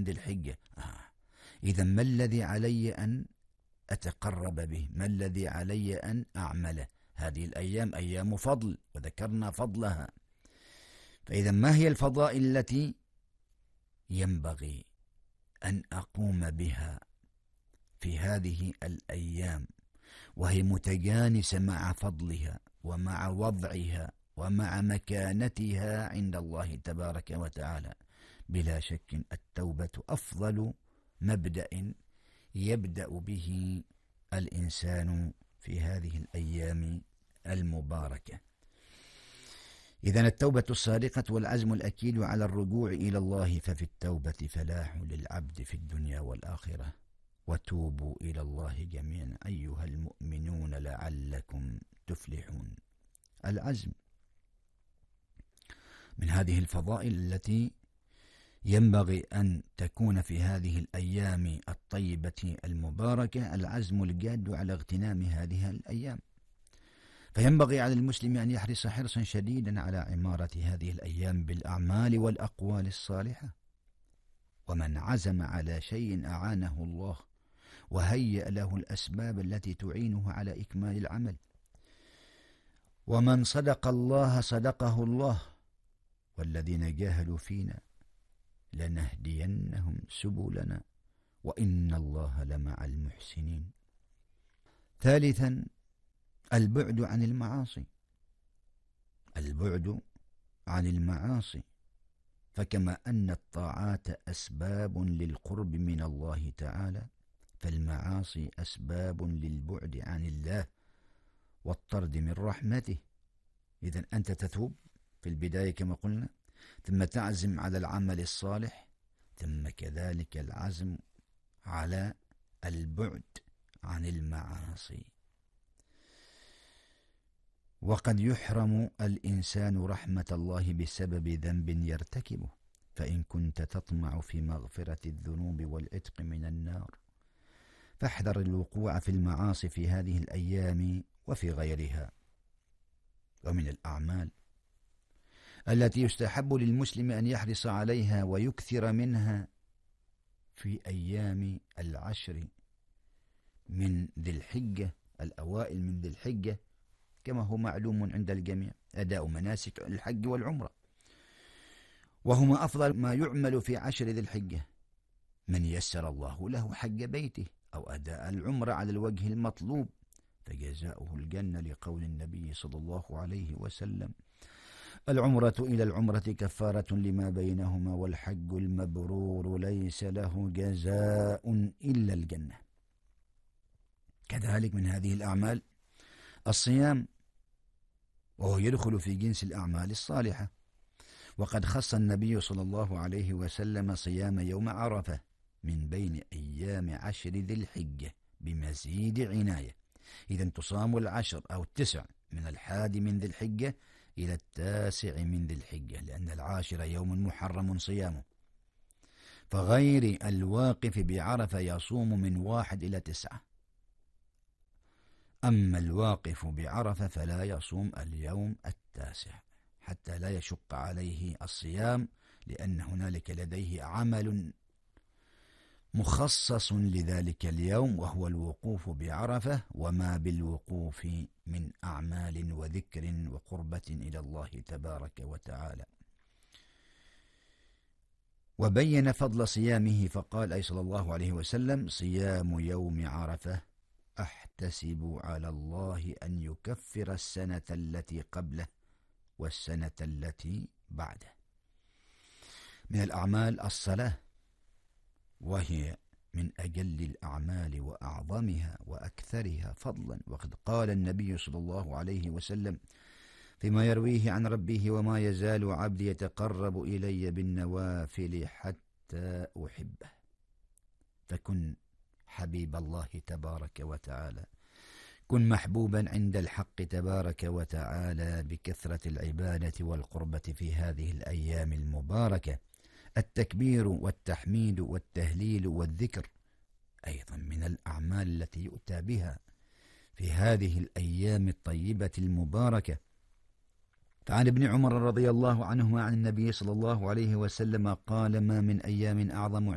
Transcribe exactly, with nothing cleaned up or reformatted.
ذي الحجة. آه. إذا ما الذي علي أن أتقرب به؟ ما الذي علي أن أعمله؟ هذه الأيام أيام فضل، وذكرنا فضلها. فإذا ما هي الفضائل التي ينبغي أن أقوم بها في هذه الأيام وهي متجانسة مع فضلها ومع وضعها ومع مكانتها عند الله تبارك وتعالى؟ بلا شك التوبة أفضل مبدأ يبدأ به الإنسان في هذه الأيام المباركة. إذن التوبة الصادقة والعزم الأكيد على الرجوع إلى الله، ففي التوبة فلاح للعبد في الدنيا والآخرة. وتوبوا إلى الله جميعا أيها المؤمنون لعلكم تفلحون. العزم من هذه الفضائل التي ينبغي أن تكون في هذه الأيام الطيبة المباركة، العزم الجاد على اغتنام هذه الأيام. فينبغي على المسلم أن يحرص حرصا شديدا على عمارة هذه الأيام بالأعمال والأقوال الصالحة. ومن عزم على شيء أعانه الله وهيأ له الأسباب التي تعينه على إكمال العمل. ومن صدق الله صدقه الله، والذين جاهدوا فينا لنهدينهم سبلنا وإن الله لمع المحسنين. ثالثا البعد عن المعاصي. البعد عن المعاصي، فكما أن الطاعات أسباب للقرب من الله تعالى، فالمعاصي أسباب للبعد عن الله والطرد من رحمته. إذن أنت تتوب في البداية كما قلنا، ثم تعزم على العمل الصالح، ثم كذلك العزم على البعد عن المعاصي. وقد يحرم الإنسان رحمة الله بسبب ذنب يرتكبه، فإن كنت تطمع في مغفرة الذنوب والعتق من النار فاحذر الوقوع في المعاصي في هذه الأيام وفي غيرها. ومن الأعمال التي يستحب للمسلم أن يحرص عليها ويكثر منها في أيام العشر من ذي الحجة، الأوائل من ذي الحجة، كما هو معلوم عند الجميع، أداء مناسك الحج والعمرة، وهما أفضل ما يعمل في عشر ذي الحجة. من يسر الله له حج بيته أو أداء العمرة على الوجه المطلوب فجزاؤه الجنة، لقول النبي صلى الله عليه وسلم: العمرة إلى العمرة كفارة لما بينهما، والحج المبرور ليس له جزاء إلا الجنة. كذلك من هذه الأعمال الصيام، وهو يدخل في جنس الأعمال الصالحة، وقد خص النبي صلى الله عليه وسلم صيام يوم عرفة من بين أيام عشر ذي الحجة بمزيد عناية. إذن تصام العشر أو التسع من الحادي من ذي الحجة إلى التاسع من ذي الحجة، لأن العاشر يوم محرم صيامه. فغير الواقف بعرفة يصوم من واحد إلى تسعة، أما الواقف بعرفة فلا يصوم اليوم التاسع حتى لا يشق عليه الصيام، لأن هنالك لديه عمل مخصص لذلك اليوم وهو الوقوف بعرفة، وما بالوقوف من أعمال وذكر وقربة إلى الله تبارك وتعالى. وبين فضل صيامه فقال أي صلى الله عليه وسلم: صيام يوم عرفة أحتسب على الله أن يكفر السنة التي قبله والسنة التي بعده. من الأعمال الصلاة، وهي من أجل الأعمال وأعظمها وأكثرها فضلا، وقد قال النبي صلى الله عليه وسلم فيما يرويه عن ربه: وما يزال عبدي يتقرب إلي بالنوافل حتى أحبه. فكن حبيب الله تبارك وتعالى، كن محبوبا عند الحق تبارك وتعالى بكثرة العبادة والقربة في هذه الأيام المباركة. التكبير والتحميد والتهليل والذكر أيضا من الأعمال التي يؤتى بها في هذه الأيام الطيبة المباركة. فعن ابن عمر رضي الله عنهما عن النبي صلى الله عليه وسلم قال: ما من أيام أعظم